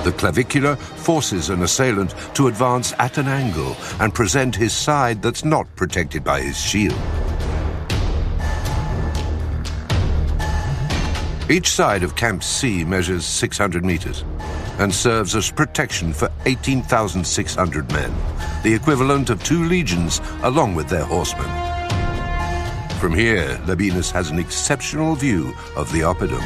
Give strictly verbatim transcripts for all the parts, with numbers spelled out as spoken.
The clavicular forces an assailant to advance at an angle and present his side that's not protected by his shield. Each side of Camp C measures six hundred meters and serves as protection for eighteen thousand six hundred men, the equivalent of two legions along with their horsemen. From here, Labienus has an exceptional view of the Oppidum.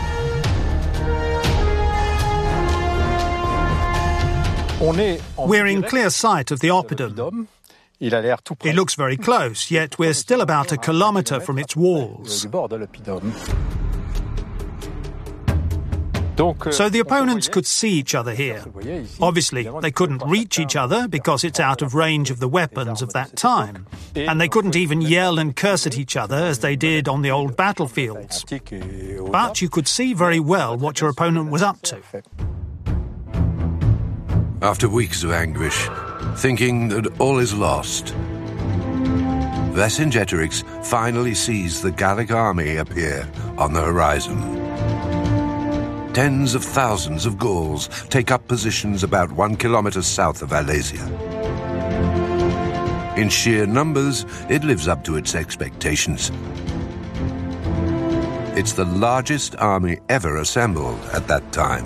We're in clear sight of the Oppidum. It looks very close, yet we're still about a kilometre from its walls. So the opponents could see each other here. Obviously, they couldn't reach each other because it's out of range of the weapons of that time. And they couldn't even yell and curse at each other as they did on the old battlefields. But you could see very well what your opponent was up to. After weeks of anguish, thinking that all is lost, Vercingetorix finally sees the Gallic army appear on the horizon. Tens of thousands of Gauls take up positions about one kilometre south of Alesia. In sheer numbers, it lives up to its expectations. It's the largest army ever assembled at that time.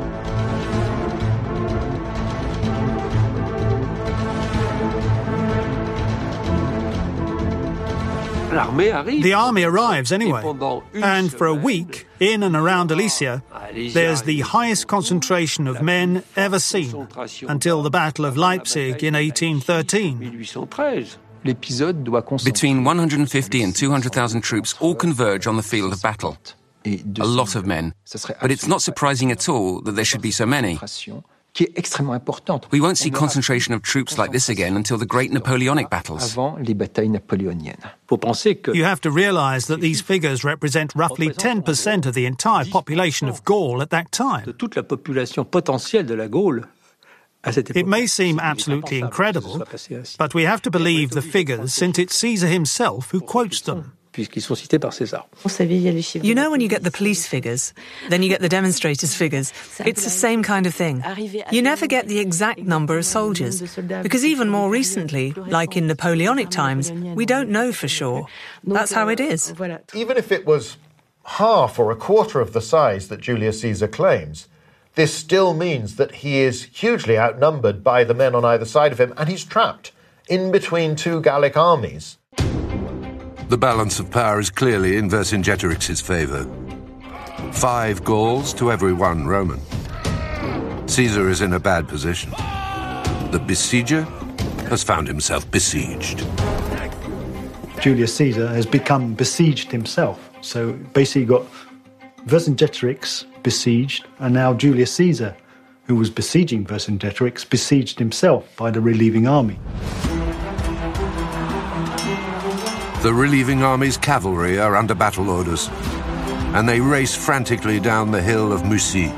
The army arrives anyway, and for a week, in and around Alesia, there's the highest concentration of men ever seen until the Battle of Leipzig in eighteen thirteen. Between one hundred fifty and two hundred thousand troops all converge on the field of battle. A lot of men, but it's not surprising at all that there should be so many. We won't see concentration of troops like this again until the great Napoleonic battles. You have to realise that these figures represent roughly ten percent of the entire population of Gaul at that time. It may seem absolutely incredible, but we have to believe the figures since it's Caesar himself who quotes them. You know when you get the police figures, then you get the demonstrators' figures. It's the same kind of thing. You never get the exact number of soldiers, because even more recently, like in Napoleonic times, we don't know for sure. That's how it is. Even if it was half or a quarter of the size that Julius Caesar claims, this still means that he is hugely outnumbered by the men on either side of him, and he's trapped in between two Gallic armies. The balance of power is clearly in Vercingetorix's favour. Five Gauls to every one Roman. Caesar is in a bad position. The besieger has found himself besieged. Julius Caesar has become besieged himself. So basically you've got Vercingetorix besieged, and now Julius Caesar, who was besieging Vercingetorix, besieged himself by the relieving army. The relieving army's cavalry are under battle orders, and they race frantically down the hill of Mussy.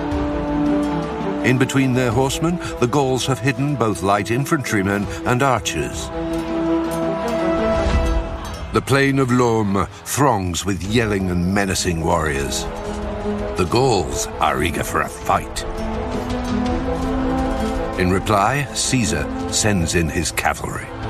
In between their horsemen, the Gauls have hidden both light infantrymen and archers. The plain of Laume throngs with yelling and menacing warriors. The Gauls are eager for a fight. In reply, Caesar sends in his cavalry.